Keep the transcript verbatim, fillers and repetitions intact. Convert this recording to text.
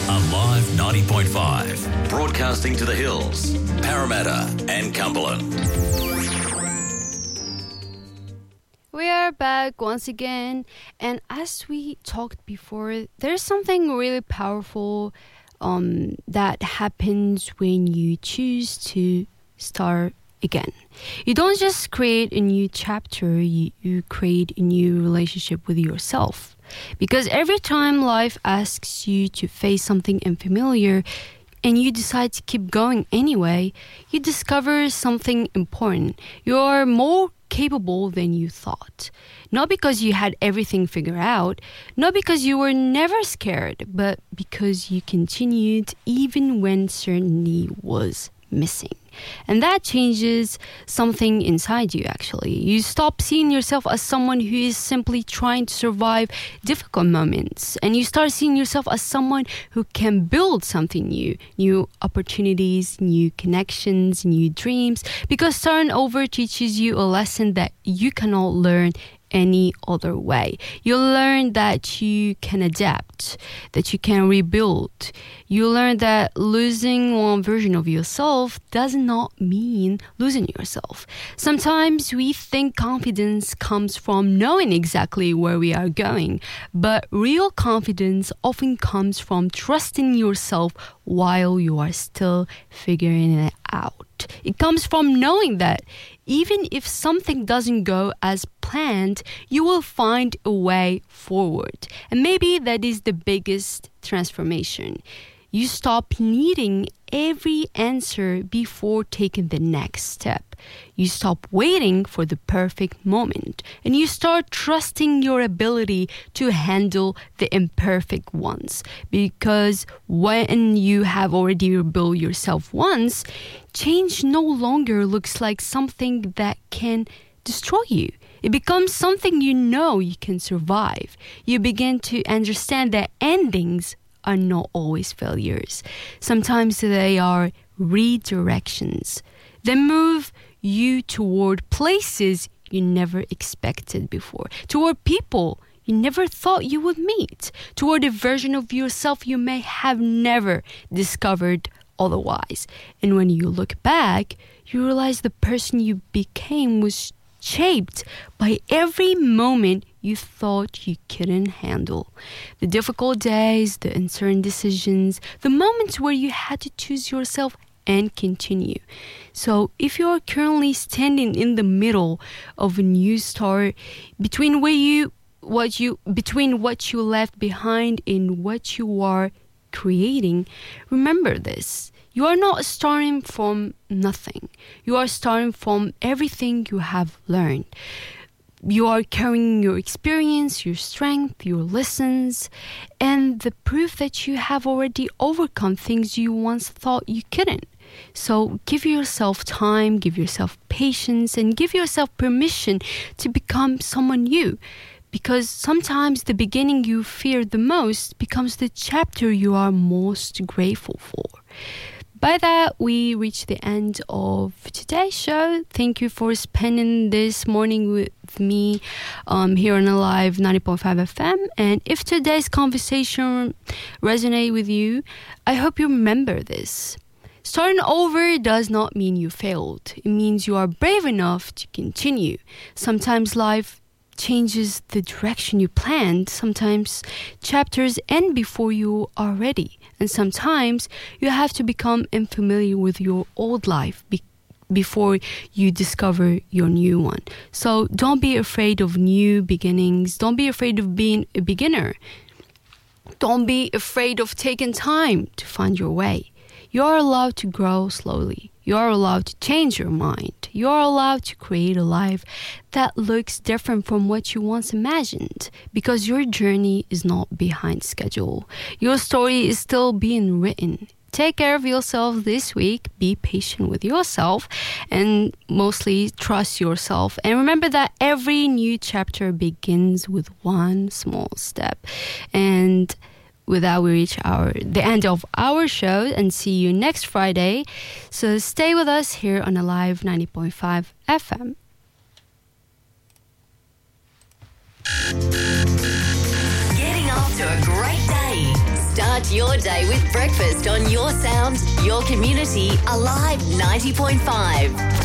Alive ninety point five, broadcasting to the hills, Parramatta and Cumberland. We are back once again, and as we talked before, there's something really powerful um, that happens when you choose to start again. You don't just create a new chapter, you, you create a new relationship with yourself. Because every time life asks you to face something unfamiliar and you decide to keep going anyway, you discover something important. You are more capable than you thought. Not because you had everything figured out, not because you were never scared, but because you continued even when certainty was missing. And that changes something inside you, actually. You stop seeing yourself as someone who is simply trying to survive difficult moments. And you start seeing yourself as someone who can build something new. New opportunities, new connections, new dreams. Because starting over teaches you a lesson that you cannot learn any other way. You learn that you can adapt, that you can rebuild. You learn that losing one version of yourself does not mean losing yourself. Sometimes we think confidence comes from knowing exactly where we are going, but real confidence often comes from trusting yourself while you are still figuring it out. It comes from knowing that even if something doesn't go as planned, you will find a way forward. And maybe that is the biggest transformation. You stop needing every answer before taking the next step. You stop waiting for the perfect moment, and you start trusting your ability to handle the imperfect ones. Because when you have already rebuilt yourself once, change no longer looks like something that can destroy you. It becomes something you know you can survive. You begin to understand that endings are not always failures. Sometimes they are redirections. They move you toward places you never expected before, toward people you never thought you would meet, toward a version of yourself you may have never discovered otherwise. And when you look back, you realize the person you became was shaped by every moment you thought you couldn't handle. The difficult days, the uncertain decisions, the moments where you had to choose yourself and continue. So if you are currently standing in the middle of a new start, between where you what you between what you left behind and what you are creating, remember this. You are not starting from nothing. You are starting from everything you have learned. You are carrying your experience, your strength, your lessons, and the proof that you have already overcome things you once thought you couldn't. So give yourself time, give yourself patience, and give yourself permission to become someone new. Because sometimes the beginning you fear the most becomes the chapter you are most grateful for. By that, we reach the end of today's show. Thank you for spending this morning with me um, here on Alive ninety point five F M. And if today's conversation resonates with you, I hope you remember this. Starting over does not mean you failed. It means you are brave enough to continue. Sometimes life changes the direction you planned. Sometimes chapters end before you are ready. And sometimes you have to become unfamiliar with your old life be- before you discover your new one. So don't be afraid of new beginnings. Don't be afraid of being a beginner. Don't be afraid of taking time to find your way. You are allowed to grow slowly. You are allowed to change your mind. You are allowed to create a life that looks different from what you once imagined, because your journey is not behind schedule. Your story is still being written. Take care of yourself this week. Be patient with yourself and mostly trust yourself. And remember that every new chapter begins with one small step. And with that, we reach our the end of our show, and see you next Friday. So stay with us here on Alive ninety point five F M. Getting off to a great day. Start Start your day with breakfast on your sound, your community, Alive ninety point five.